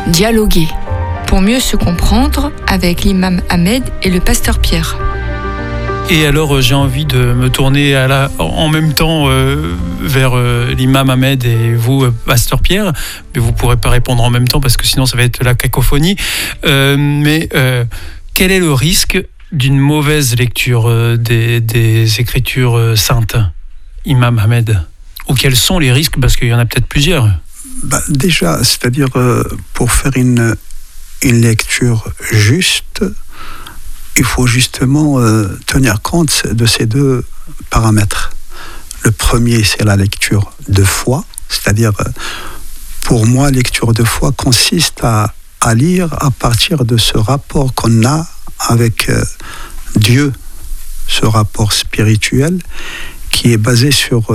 Dialoguer, pour mieux se comprendre avec l'imam Ahmed et le pasteur Pierre. Et alors j'ai envie de me tourner en même temps vers l'imam Ahmed et vous, pasteur Pierre, mais vous ne pourrez pas répondre en même temps parce que sinon ça va être la cacophonie. Mais quel est le risque d'une mauvaise lecture des Écritures saintes, imam Ahmed? Ou quels sont les risques? Parce qu'il y en a peut-être plusieurs. Déjà, c'est-à-dire pour faire une lecture juste, il faut justement tenir compte de ces deux paramètres. Le premier, c'est la lecture de foi, c'est-à-dire, pour moi, lecture de foi consiste à lire à partir de ce rapport qu'on a avec Dieu, ce rapport spirituel qui est basé sur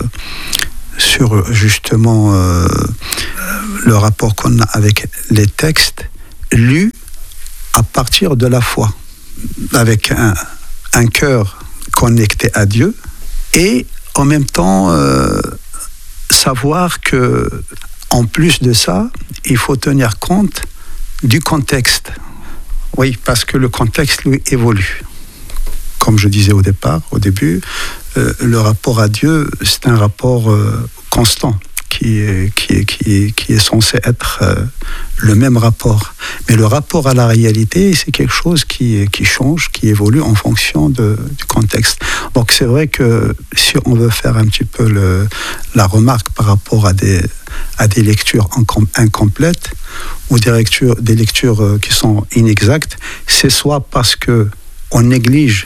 justement le rapport qu'on a avec les textes lus à partir de la foi, avec un cœur connecté à Dieu, et en même temps savoir que en plus de ça, il faut tenir compte du contexte. Oui, parce que le contexte, lui, évolue. Comme je disais au début, le rapport à Dieu, c'est un rapport constant qui est censé être le même rapport. Mais le rapport à la réalité, c'est quelque chose qui change, qui évolue en fonction du contexte. Donc c'est vrai que si on veut faire un petit peu la remarque par rapport à des lectures incomplètes ou des lectures qui sont inexactes, c'est soit parce qu'on néglige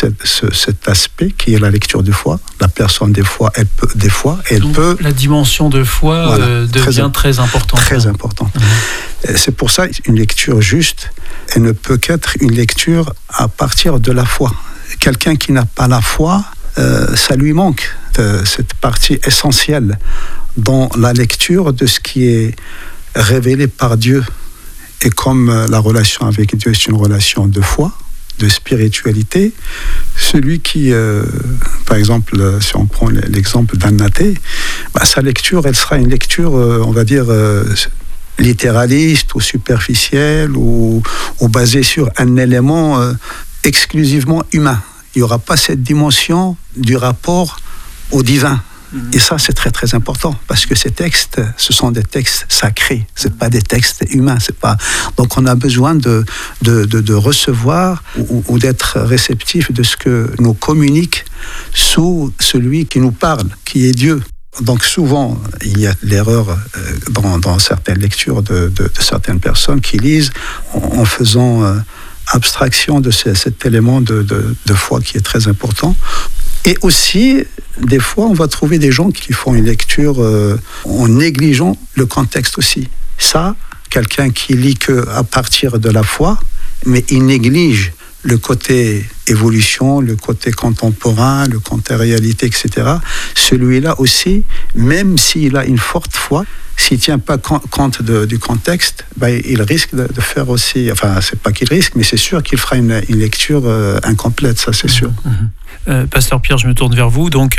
cet aspect qui est la lecture de foi. La personne des fois, elle peut. La dimension de foi devient très importante. Très importante. C'est pour ça une lecture juste, elle ne peut qu'être une lecture à partir de la foi. Quelqu'un qui n'a pas la foi, ça lui manque cette partie essentielle dans la lecture de ce qui est révélé par Dieu. Et comme la relation avec Dieu est une relation de foi, de spiritualité, celui qui, par exemple, si on prend l'exemple d'un athée, sa lecture, elle sera une lecture, on va dire, littéraliste ou superficielle ou basée sur un élément exclusivement humain. Il n'y aura pas cette dimension du rapport au divin. Et ça, c'est très, très important, parce que ces textes, ce sont des textes sacrés, ce n'est pas des textes humains. Donc, on a besoin de recevoir ou d'être réceptif de ce que nous communique sous celui qui nous parle, qui est Dieu. Donc, souvent, il y a l'erreur dans certaines lectures de certaines personnes qui lisent en faisant abstraction de cet élément de foi qui est très important. Et aussi, des fois, on va trouver des gens qui font une lecture en négligeant le contexte aussi. Ça, quelqu'un qui lit qu'à partir de la foi, mais il néglige le côté évolution, le côté contemporain, le côté réalité, etc. Celui-là aussi, même s'il a une forte foi, s'il ne tient pas compte du contexte, il risque de faire aussi... Enfin, c'est pas qu'il risque, mais c'est sûr qu'il fera une lecture incomplète, ça c'est sûr. Pasteur Pierre, je me tourne vers vous. Donc,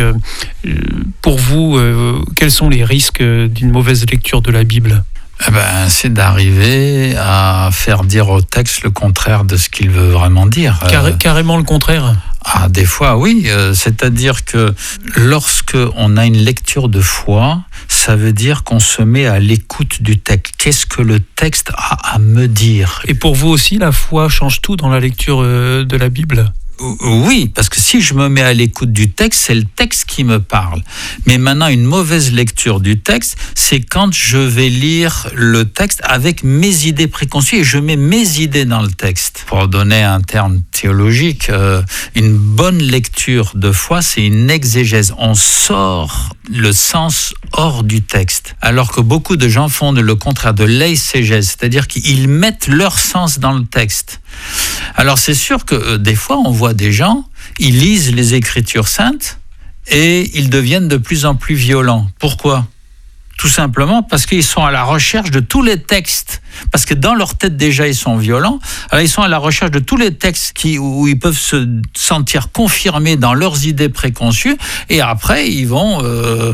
pour vous, quels sont les risques d'une mauvaise lecture de la Bible ? C'est d'arriver à faire dire au texte le contraire de ce qu'il veut vraiment dire. Carrément le contraire ? Des fois, oui. C'est-à-dire que lorsque on a une lecture de foi, ça veut dire qu'on se met à l'écoute du texte. Qu'est-ce que le texte a à me dire ? Et pour vous aussi, la foi change tout dans la lecture de la Bible ? Oui, parce que si je me mets à l'écoute du texte, c'est le texte qui me parle. Mais maintenant, une mauvaise lecture du texte, c'est quand je vais lire le texte avec mes idées préconçues et je mets mes idées dans le texte. Pour donner un terme théologique, une bonne lecture de foi, c'est une exégèse. On sort le sens hors du texte. Alors que beaucoup de gens font le contraire, de l'exégèse, c'est-à-dire qu'ils mettent leur sens dans le texte. Alors c'est sûr que des fois on voit des gens, ils lisent les Écritures saintes et ils deviennent de plus en plus violents. Pourquoi ? Tout simplement parce qu'ils sont à la recherche de tous les textes Parce que dans leur tête déjà ils sont violents, alors ils sont à la recherche de tous les textes où ils peuvent se sentir confirmés dans leurs idées préconçues, et après ils vont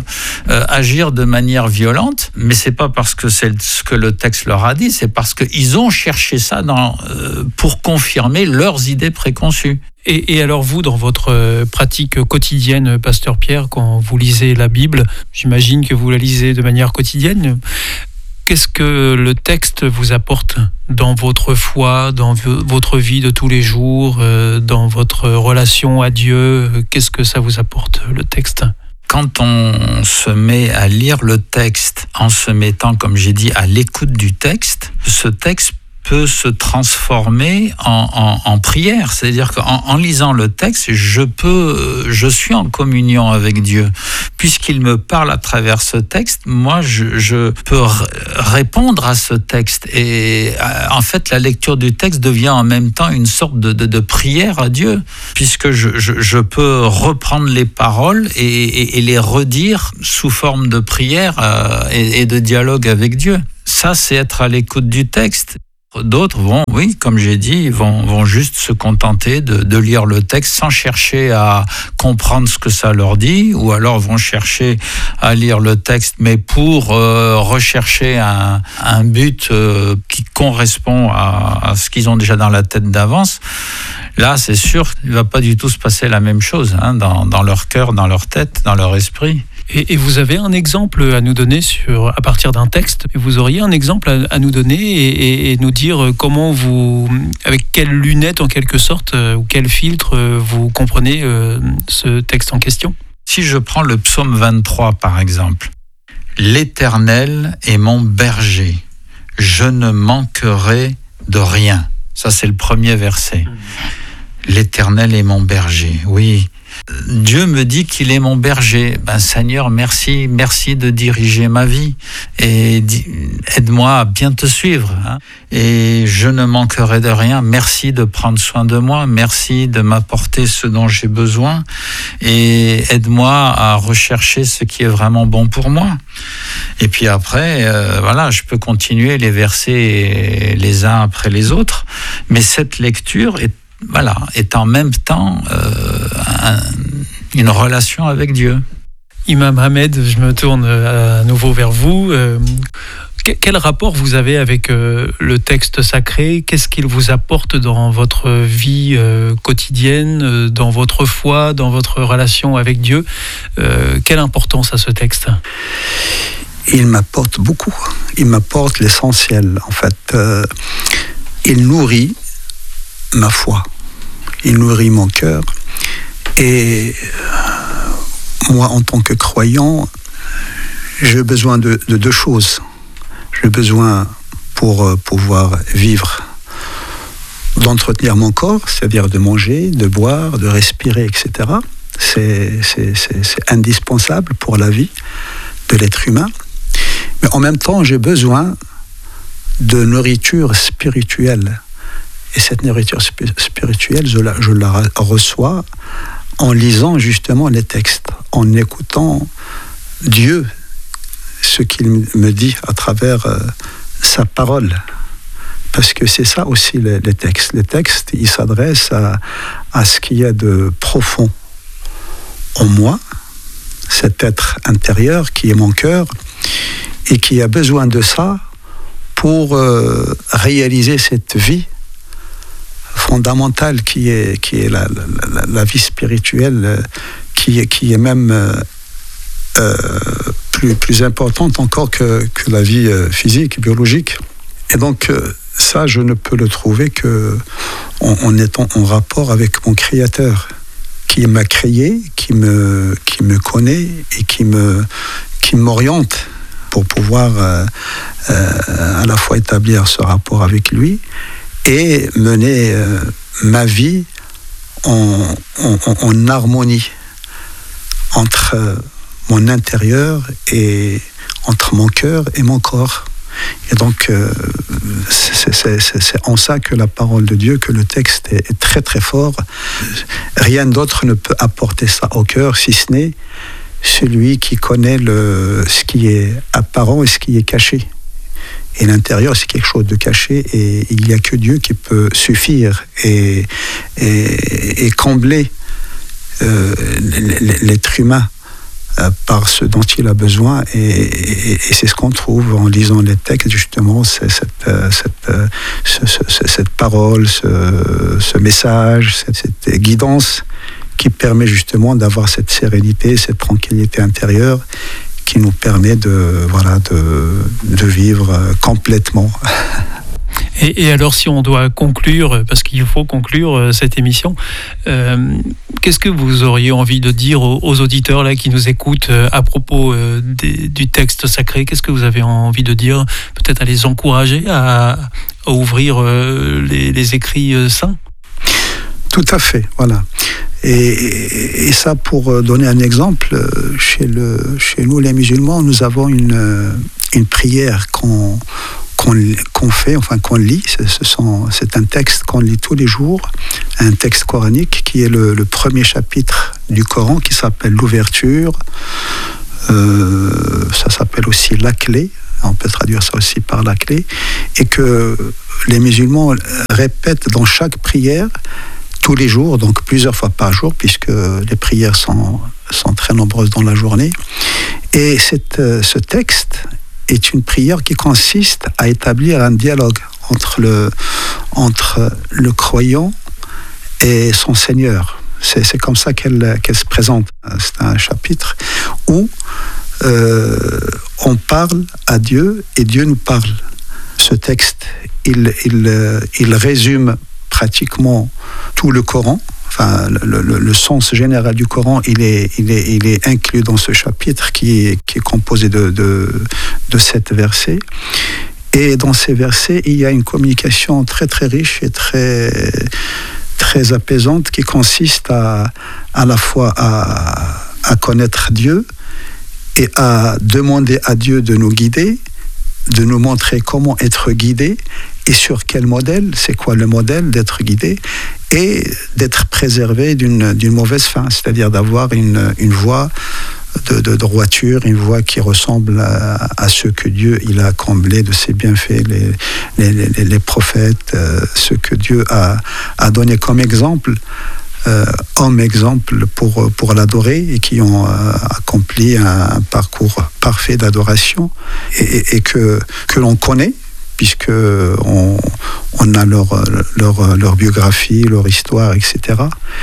agir de manière violente, mais c'est pas parce que c'est ce que le texte leur a dit, c'est parce qu'ils ont cherché ça pour confirmer leurs idées préconçues. Et alors vous, dans votre pratique quotidienne, Pasteur Pierre, quand vous lisez la Bible, j'imagine que vous la lisez de manière quotidienne. Qu'est-ce que le texte vous apporte dans votre foi, dans votre vie de tous les jours, dans votre relation à Dieu? Qu'est-ce que ça vous apporte, le texte ? Quand on se met à lire le texte en se mettant, comme j'ai dit, à l'écoute du texte, ce texte peut se transformer en prière. C'est-à-dire qu'en lisant le texte, je suis en communion avec Dieu. Puisqu'il me parle à travers ce texte, moi, je peux répondre à ce texte. Et en fait, la lecture du texte devient en même temps une sorte de prière à Dieu, puisque je peux reprendre les paroles et les redire sous forme de prière et de dialogue avec Dieu. Ça, c'est être à l'écoute du texte. D'autres vont, oui, comme j'ai dit, vont juste se contenter de lire le texte sans chercher à comprendre ce que ça leur dit, ou alors vont chercher à lire le texte, mais pour rechercher un but qui correspond à ce qu'ils ont déjà dans la tête d'avance. Là, c'est sûr qu'il ne va pas du tout se passer la même chose dans leur cœur, dans leur tête, dans leur esprit. Et vous avez un exemple à nous donner à partir d'un texte. Vous auriez un exemple à nous donner et nous dire comment avec quelles lunettes en quelque sorte, ou quel filtre vous comprenez ce texte en question. Si je prends le psaume 23 par exemple, « L'Éternel est mon berger, je ne manquerai de rien ». Ça c'est le premier verset. « L'Éternel est mon berger », oui. Dieu me dit qu'il est mon berger. Seigneur, merci de diriger ma vie et aide-moi à bien te suivre. Et je ne manquerai de rien. Merci de prendre soin de moi. Merci de m'apporter ce dont j'ai besoin et aide-moi à rechercher ce qui est vraiment bon pour moi. Et puis après, je peux continuer les versets les uns après les autres. Mais cette lecture est en même temps une relation avec Dieu. Imam Ahmed, je me tourne à nouveau vers vous. Quel rapport vous avez avec le texte sacré ? Qu'est-ce qu'il vous apporte dans votre vie quotidienne, dans votre foi, dans votre relation avec Dieu ? Quelle importance a ce texte ? Il m'apporte beaucoup. Il m'apporte l'essentiel, en fait. Il nourrit ma foi, il nourrit mon cœur, et moi en tant que croyant, j'ai besoin de deux choses. J'ai besoin pour pouvoir vivre, d'entretenir mon corps, c'est-à-dire de manger, de boire, de respirer, etc. C'est indispensable pour la vie de l'être humain, mais en même temps j'ai besoin de nourriture spirituelle. Et cette nourriture spirituelle, je la reçois en lisant justement les textes, en écoutant Dieu, ce qu'il me dit à travers sa parole. Parce que c'est ça aussi les textes. Les textes, ils s'adressent à ce qu'il y a de profond en moi, cet être intérieur qui est mon cœur, et qui a besoin de ça pour réaliser cette vie fondamentale qui est la vie spirituelle, qui est même plus importante encore que la vie physique, biologique. Et donc ça, je ne peux le trouver qu'en étant en rapport avec mon Créateur, qui m'a créé, qui me connaît et qui m'oriente pour pouvoir à la fois établir ce rapport avec lui et mener ma vie en harmonie entre mon intérieur et entre mon cœur et mon corps. Et donc, c'est en ça que la parole de Dieu, que le texte est très très fort. Rien d'autre ne peut apporter ça au cœur, si ce n'est celui qui connaît ce qui est apparent et ce qui est caché. Et l'intérieur, c'est quelque chose de caché, et il n'y a que Dieu qui peut suffire et combler l'être humain par ce dont il a besoin, et c'est ce qu'on trouve en lisant les textes, justement, c'est cette parole, ce message, cette guidance qui permet justement d'avoir cette sérénité, cette tranquillité intérieure qui nous permet de vivre complètement. Et alors, si on doit conclure, parce qu'il faut conclure cette émission, qu'est-ce que vous auriez envie de dire aux auditeurs là, qui nous écoutent à propos du texte sacré? Qu'est-ce que vous avez envie de dire? Peut-être à les encourager à ouvrir les écrits saints? Tout à fait, voilà. Et ça, pour donner un exemple, chez nous les musulmans, nous avons une prière qu'on fait, enfin qu'on lit. C'est un texte qu'on lit tous les jours, un texte coranique qui est le premier chapitre du Coran, qui s'appelle l'ouverture. Ça s'appelle aussi la clé. On peut traduire ça aussi par la clé. Et que les musulmans répètent dans chaque prière tous les jours, donc plusieurs fois par jour, puisque les prières sont très nombreuses dans la journée. Et ce texte est une prière qui consiste à établir un dialogue entre le croyant et son Seigneur. C'est comme ça qu'elle se présente. C'est un chapitre où on parle à Dieu et Dieu nous parle. Ce texte, il résume pratiquement tout le Coran. Enfin, le sens général du Coran, il est inclus dans ce chapitre qui est composé de 7 versets. Et dans ces versets, il y a une communication très très riche et très apaisante qui consiste à la fois à connaître Dieu et à demander à Dieu de nous guider, de nous montrer comment être guidé et sur quel modèle, c'est quoi le modèle d'être guidé, et d'être préservé d'une mauvaise fin, c'est-à-dire d'avoir une voie de droiture, une voie qui ressemble à ce que Dieu il a comblé de ses bienfaits, les prophètes, ce que Dieu a donné comme exemple, hommes exemples pour l'adorer, et qui ont accompli un parcours parfait d'adoration, et que l'on connaît, puisque on a leur biographie, leur histoire, etc.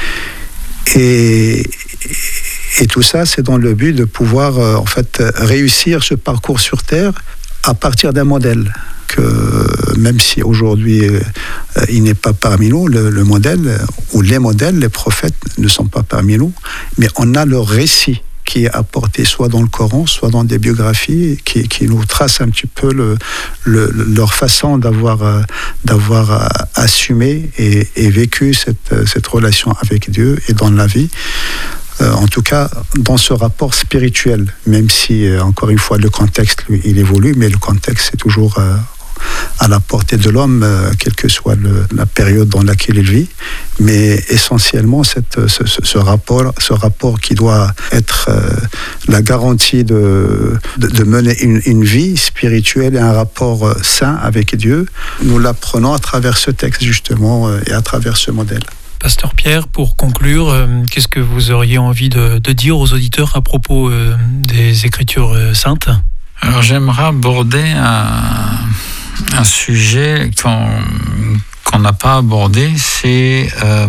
Et tout ça, c'est dans le but de pouvoir en fait réussir ce parcours sur Terre à partir d'un modèle. Que même si aujourd'hui il n'est pas parmi nous, le modèle ou les modèles, les prophètes ne sont pas parmi nous, mais on a leur récit qui est apporté soit dans le Coran, soit dans des biographies qui nous tracent un petit peu leur façon d'avoir assumé et vécu cette relation avec Dieu et dans la vie. En tout cas, dans ce rapport spirituel, même si, encore une fois, le contexte, lui, il évolue, mais le contexte, c'est toujours à la portée de l'homme, quelle que soit la période dans laquelle il vit. Mais essentiellement, ce rapport qui doit être la garantie de mener une vie spirituelle et un rapport sain avec Dieu, nous l'apprenons à travers ce texte, justement, et à travers ce modèle. Pasteur Pierre, pour conclure, qu'est-ce que vous auriez envie de dire aux auditeurs à propos des Écritures saintes? Alors, j'aimerais aborder un sujet qu'on n'a pas abordé, c'est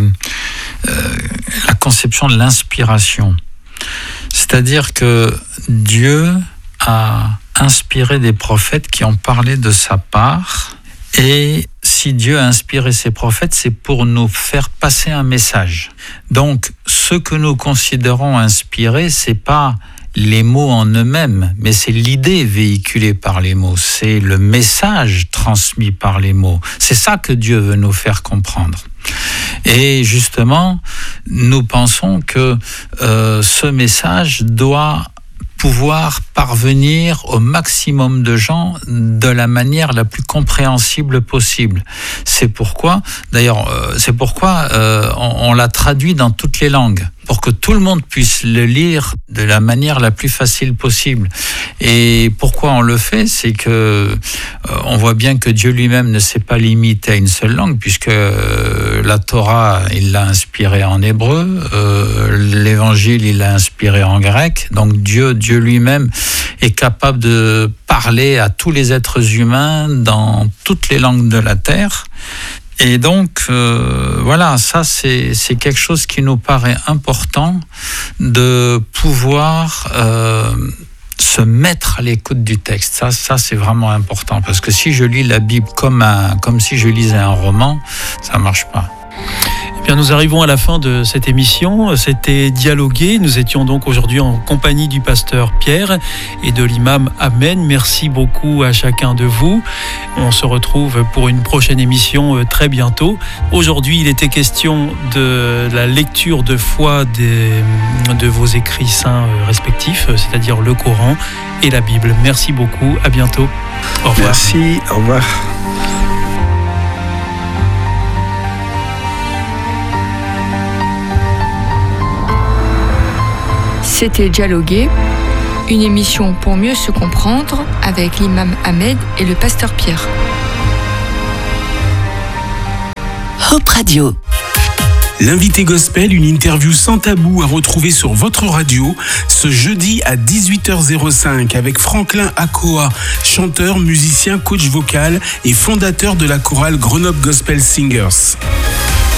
la conception de l'inspiration. C'est-à-dire que Dieu a inspiré des prophètes qui ont parlé de sa part. Et si Dieu a inspiré ses prophètes, c'est pour nous faire passer un message. Donc, ce que nous considérons inspiré, c'est pas les mots en eux-mêmes, mais c'est l'idée véhiculée par les mots, c'est le message transmis par les mots. C'est ça que Dieu veut nous faire comprendre. Et justement, nous pensons que ce message doit pouvoir parvenir au maximum de gens de la manière la plus compréhensible possible. C'est pourquoi, on l'a traduit dans toutes les langues. pour que tout le monde puisse le lire de la manière la plus facile possible. Et pourquoi on le fait, c'est que on voit bien que Dieu lui-même ne s'est pas limité à une seule langue, puisque la Torah, il l'a inspirée en hébreu, l'Évangile, il l'a inspiré en grec. Donc Dieu lui-même est capable de parler à tous les êtres humains dans toutes les langues de la terre. Et donc, voilà, ça c'est quelque chose qui nous paraît important, de pouvoir se mettre à l'écoute du texte. Ça c'est vraiment important, parce que si je lis la Bible comme si je lisais un roman, ça marche pas. Eh bien, nous arrivons à la fin de cette émission. C'était Dialoguer. Nous étions donc aujourd'hui en compagnie du pasteur Pierre et de l'imam Ahmed. Merci beaucoup à chacun de vous. On se retrouve pour une prochaine émission très bientôt. Aujourd'hui, il était question de la lecture de foi de vos écrits saints respectifs, c'est-à-dire le Coran et la Bible. Merci beaucoup. À bientôt. Au revoir. Merci. Au revoir. C'était Dialoguer, une émission pour mieux se comprendre avec l'imam Ahmed et le pasteur Pierre. Hope Radio. L'invité gospel, une interview sans tabou à retrouver sur votre radio ce jeudi à 18h05 avec Franklin Akoa, chanteur, musicien, coach vocal et fondateur de la chorale Grenoble Gospel Singers.